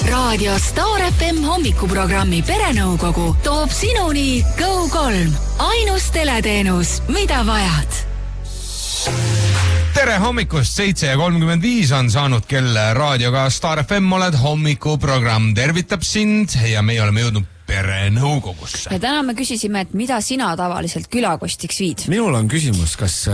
Raadio Star FM hommikuprogrammi Perenõukogu toob sinuni Go3. Ainus teleteenus, mida vajad. Tere hommikust, 7:35 on saanud kell raadioga Star FM, oled hommikuprogramm tervitab sind ja meie oleme jõudnud Perenõukogusse. Ja täna me küsisime, et mida sina tavaliselt külakostiks viid? Minul on küsimus,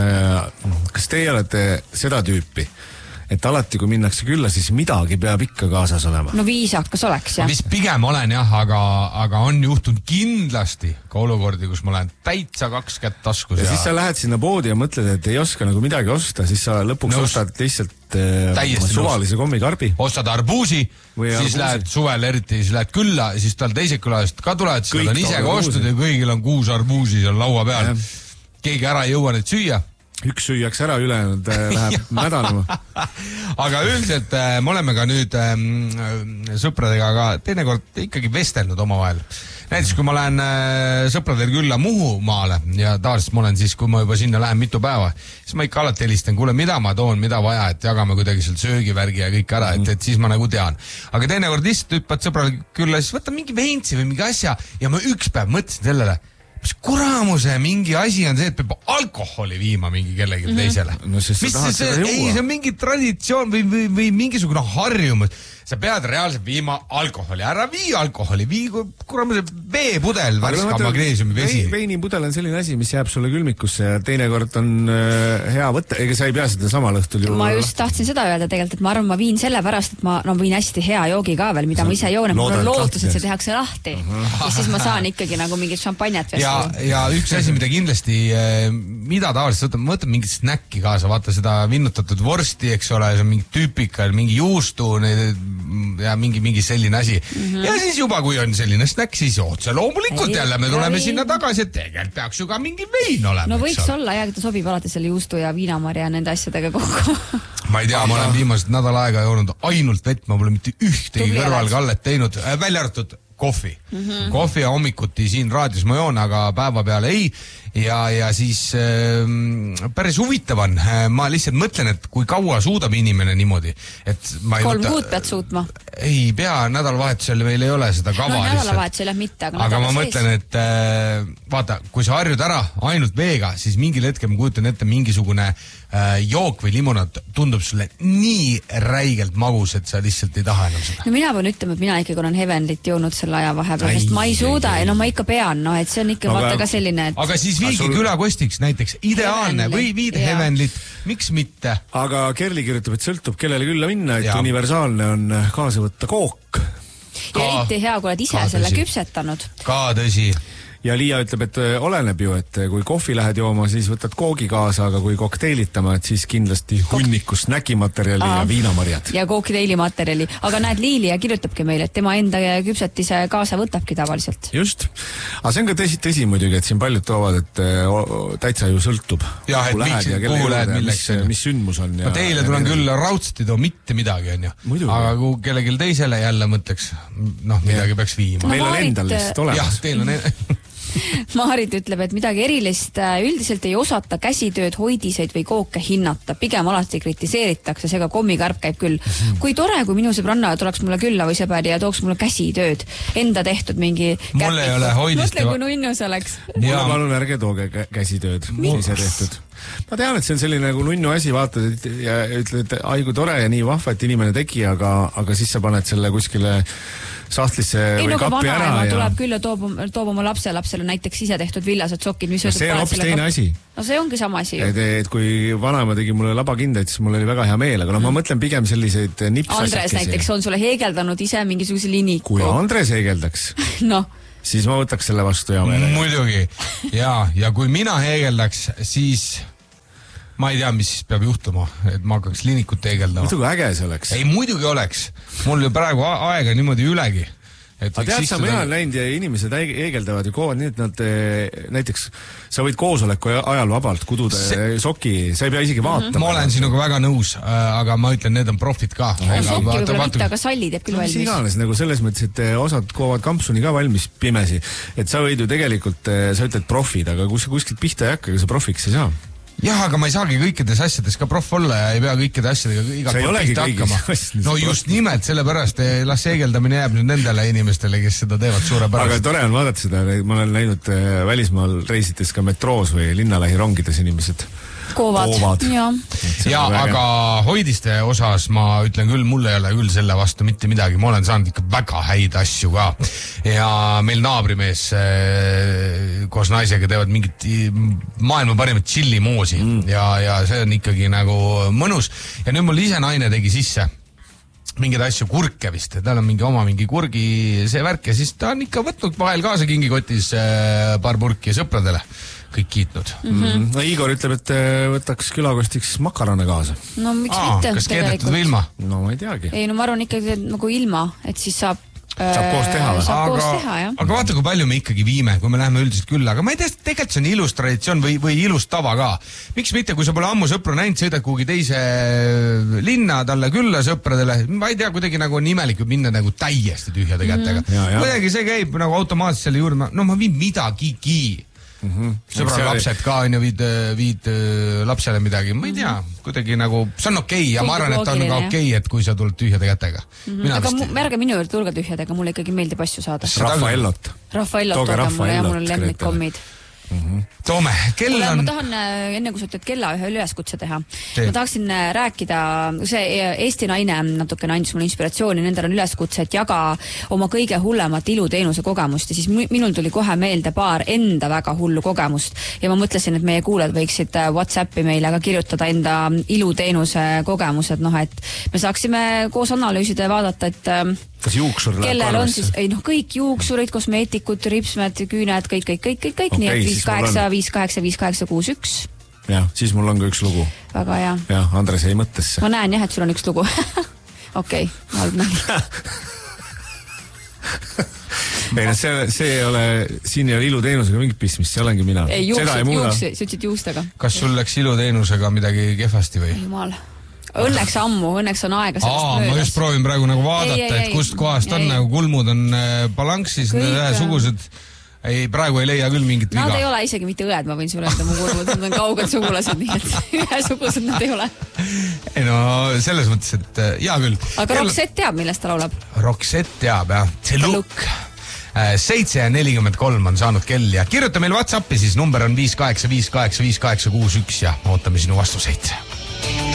kas teie olete seda tüüpi, et alati kui minnakse külla, siis midagi peab ikka kaasas olema? No viisakas oleks, jah. Ma vist pigem olen jah, aga on juhtunud kindlasti ka olukordi, kus ma olen täitsa 2 kätt taskus. Ja siis sa lähed sinna poodi ja mõtled, et ei oska nagu midagi osta, siis sa lõpuks ostad lihtsalt suvalise kommikarbi. Ostad arbuusi, siis lähed suvel eriti, siis lähed külla, siis tal teised külalist ka tulevad, siis nad on ise ka ostnud ja kõigil on 6 arbuusi seal laua peal. Keegi ära ei jõua neid süüa. Üks süüjaks ära, ülejäänud läheb nädalama. Aga üldiselt me oleme ka nüüd sõpradega ka teinekord ikkagi vestelnud omavahel. Näiteks kui ma lähen sõpradel külla Muhumaale ja tavaliselt ma olen siis, kui ma juba sinna lähen mitu päeva, siis ma ikka alati helistan, kuule, mida ma toon, mida vaja, et jagame kuidagi seal söögivärgi ja kõik ära, et siis ma nagu tean. Aga teinekord lihtsalt hüppad sõpradel külla, siis võta mingi veintsi või mingi asja ja ma üks päev mõtlesin sellele, mis kuramuse mingi asi on see, et peab alkoholi viima mingi kellegi teisele. No sest sa tahad seda juua. Ei, see on mingi traditsioon või mingisugune harjumus. Sa pead reaalselt viima alkoholi. Ära vii alkoholi, vii kuramuse veepudel, värska magneesiumi vesi. Veinipudel on selline asi, mis jääb sulle külmikusse ja teinekord on hea võtta, ega sa ei pea seda sama õhtul ju. Ma just tahtsin seda öelda tegelikult, et ma arvan, ma viin selle pärast, et ma võin hästi hea joogi ka veel, mida ma ise joon, mul on lootus, et see tehakse lahti. Ja siis ma saan ikkagi nagu mingit šampanjat ja üks asi, mida kindlasti, mida tavaliselt võtab mingit snäkki kaasa, vaata seda vinnutatud vorsti, eks ole, see on mingi tüüpika, mingi juustu ja mingi selline asi. Ja siis juba, kui on selline snäkk, siis otse loomulikult jälle me tuleme sinna tagasi, et tegelikult peaks ju ka mingi vein olema. No võiks olla, ja ta sobib alati selle juustu ja viinamarja nende asjadega kokku. Ma ei tea, ma olen viimased nädal aega joonud ainult vett, ma pole mitte ühtegi kõrvalkallet teinud, välja arvatud kohvi. Kohvi ja hommikuti siin raadios ma joon, aga päeva peale ei. Ja siis päris huvitav on. Ma lihtsalt mõtlen, et kui kaua suudab inimene niimoodi. Et ma 3 kuud pead suutma. Ei pea, nädalavahetusel meil ei ole seda kava. No nädalavahetusel jah mitte, aga ma mõtlen, et vaata, kui sa harjud ära ainult veega, siis mingil hetkel ma kujutan ette mingisugune jook või limonad tundub sulle nii räigelt magus, et sa lihtsalt ei taha enam seda. No mina pean ütlema, et mina ikkagi olen Heavenlit joonud selle aja vahepeal, sest ma ei suuda, no ma ikka pean, no et see on ikka vaata ka selline, et... Aga siis viigi külakostiks näiteks ideaalne või viid Heavenlit, miks mitte? Aga Kerli kirjutab, et sõltub kellele külla minna, et universaalne on kaasa võtta kook. Ja eriti hea, kui oled ise selle küpsetanud. Ka tõsi. Ja Liia ütleb, et oleneb ju, et kui kohvi lähed jooma, siis võtad koogi kaasa, aga kui kokteilitama, et siis kindlasti hunnikus snäkimaterjali ja viinamarjad. Ja kokteilimaterjali. Aga näed, Liilia kirjutabki meile, et tema enda küpsetise kaasa võtabki tavaliselt. Just. Aga see on ka tõsi muidugi, et siin paljud toovad, et täitsa ju sõltub. Ja, et kuhu lähed, mis sündmus on. Ja teile tulen küll raudselt ei too mitte midagi, on ju. Muidugi. Aga kui kellelgi teisele jälle mõtleks, midagi peaks viima. Meil on endal lihtsalt olemas. Jah, teil on Maarit ütleb, et midagi erilist üldiselt ei osata käsitööd, hoidiseid või kooke hinnata. Pigem alati kritiseeritakse, seega kommikarp käib küll. Kui tore, kui minu sõbranna tuleks mulle külla või sõber ja tooks mulle käsitööd. Enda tehtud mingi käpik. Mul ei ole hoidist. Mõtle, kui nunnus oleks. Mulle palun ärge tooge käsitööd. Ise tehtud. Ma tean, et see on selline nagu nunnu asi, vaatad ja ütled, et ai kui tore ja nii vahva, et inimene tegi, aga siis sa paned selle kuskile sahtlisse või kappi ära. Ei, tuleb küll ja toob oma lapselapsele näiteks ise tehtud villased sokid, mis see on hoopis teine asi. No see ongi sama asi ju. Et kui vanaema tegi mulle labakindaid, siis mul oli väga hea meel, aga ma mõtlen pigem selliseid nipsasjakesi. Andres näiteks on sulle heegeldanud ise mingisuguse liniku. Kui Andres heegeldaks, siis ma võtaks selle vastu hea meelega. Muidugi. Ja kui mina heegeldaks, siis... Ma ei tea, mis siis peab juhtuma, et ma hakkaks linikut heegeldama. Muidugi äge see oleks. Ei, muidugi oleks. Mul ju praegu aega niimoodi ülegi. Aga tead sa, mina olen näinud ja inimesed heegeldavad ju kood nii, et nad näiteks, sa võid koosoleku ajal vabalt kududa soki, sa ei pea isegi vaatama. Ma olen sinuga väga nõus, aga ma ütlen, need on profid ka. Soki võib-olla mitte, aga salli teeb küll valmis. Iganes, nagu selles mõttes, et osad koovad kampsuni ka valmis pimesi. Et sa võid ju tegelikult, sa ütled profid, aga kui sa kuskilt pihta ei hakka, ega sa profiks ei saa. jah, aga ma ei saagi kõikides asjades ka proff olla ja ei pea kõikide asjadega igalt poolt pihta hakkama. No just nimelt, sellepärast las heegeldamine jääb nüüd nendele inimestele, kes seda teevad suurepäraselt. Aga tore on vaadata seda, ma olen näinud välismaal reisides ka metroos või linnalähirongides inimesed koovad. Ja aga hoidiste osas ma ütlen küll, mul ei ole küll selle vastu mitte midagi, ma olen saanud ikka väga häid asju ka ja meil naabrimees koos naisega teevad mingit maailma parimat tšillimoosi ja see on ikkagi nagu mõnus ja nüüd mul ise naine tegi sisse mingeid asju, kurke vist, tal on mingi kurgi see värk ja siis ta on ikka võtnud vahel kaasa kingikotis paar purki ja sõpradele kõik kiitnud. No Igor ütleb, et võtaks külakostiks makarone kaasa. No miks mitte? Kas keedetud või ilma? No ma ei teagi. Ei, no ma arvan ikkagi nagu ilma, et siis saab koos teha või? Saab koos teha, jah. Aga vaata, kui palju me ikkagi viime, kui me läheme üldiselt külla. Aga ma ei tea, tegelikult see on ilus traditsioon või ilus tava ka. Miks mitte, kui sa pole ammu sõpru näinud, sõidad kuhugi teise linna talle külla sõpradele. Ma ei tea, kuidagi nagu on imelik minna nagu täiesti tühjade kätega. Kuidagi see käib nagu automaatselt selle juurde. No ma viin midagigi. Sõbra lapsed ka on ju viid lapsele midagi, ma ei tea, kuidagi nagu see on okei ja ma arvan, et on ka okei, et kui sa tuled tühjade kätega. Aga ärge minu juurde tulge tühjadega, mulle ikkagi meeldib asju saada. Rafaellot tooge mulle ja mul on lemmikkommid. Toome, kell on... Ma tahan, enne kui sa ütled kella, ühe üleskutse teha. Ma tahaksin rääkida, see Eesti naine natukene andis mulle inspiratsiooni, nendel on üleskutse, et jaga oma kõige hullemat iluteenuse kogemust ja siis minul tuli kohe meelde paar enda väga hullu kogemust ja ma mõtlesin, et meie kuulajad võiksid WhatsAppi meile ka kirjutada enda iluteenuse kogemused, et me saaksime koos analüüsida ja vaadata, et kas juuksur läheb kellel on siis, kõik juuksurid, kosmeetikud, ripsmed, küüned, kõik, nii et 585861. Jah, siis mul on ka üks lugu. Väga hea. Jah, Andres jäi mõttesse. Ma näen jah, et sul on üks lugu. Okei, halb nägi. Ei, see ei ole, siin ei ole iluteenusega mingit pistmist, see olengi mina. Ei, sa ütlesid juustega. Kas sul läks iluteenusega midagi kehvasti või? Jumal. Õnneks ammu, õnneks on aega sellest möödas. Ma just proovin praegu nagu vaadata, et kust kohast on nagu kulmud on balanksis, ühesugused. Ei, praegu ei leia küll mingit viga. Nad ei ole isegi mitte õed, ma võin sulle öelda mu kulmud, nad on kauged sugulased, nii et ühesugused nad ei ole. Ei no, selles mõttes, et hea küll. Aga Roxette teab, millest ta laulab? Roxette teab, jah. See look. 7:43 on saanud kell ja kirjuta meil WhatsAppi, siis number on 585858661 ja ootame sinu vastuseid.